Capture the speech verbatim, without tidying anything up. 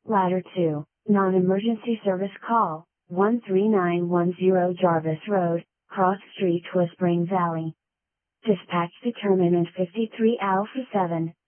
Ladder two, non-emergency service call, one three nine one zero Jarvis Road, Cross Street, Whispering Valley. Dispatch determinant fifty-three Alpha seven.